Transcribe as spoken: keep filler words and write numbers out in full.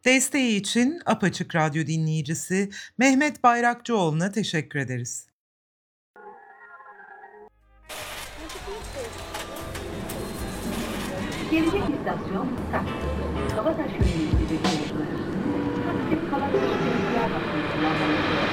Desteği için Apaçık Radyo dinleyicisi Mehmet Bayrakçıoğlu'na teşekkür ederiz. Gelecek istasyon Taksim. Kabataş